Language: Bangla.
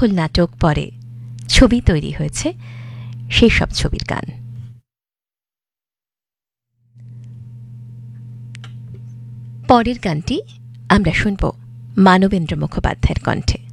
সফল নাটক পরে ছবি তৈরি হয়েছে, সেই সব ছবির গান। পরের গানটি আমরা শুনব মানবেন্দ্র মুখোপাধ্যায়ের কণ্ঠে।